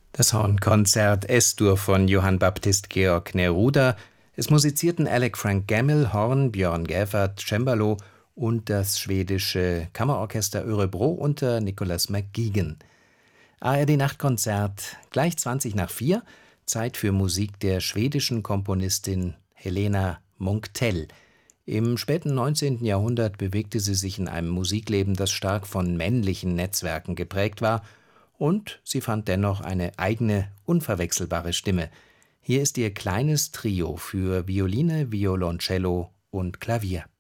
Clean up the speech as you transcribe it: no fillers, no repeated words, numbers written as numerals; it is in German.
Das Hornkonzert S-Dur von Johann Baptist Georg Neruda. Es musizierten Alec Frank Gammel, Horn, Björn Gäfert, Cembalo und das schwedische Kammerorchester Örebro unter Nicholas McGuigan. ARD-Nachtkonzert, gleich 4:20, Zeit für Musik der schwedischen Komponistin Helena Munktell. Im späten 19. Jahrhundert bewegte sie sich in einem Musikleben, das stark von männlichen Netzwerken geprägt war, und sie fand dennoch eine eigene, unverwechselbare Stimme. Hier ist ihr kleines Trio für Violine, Violoncello und Klavier.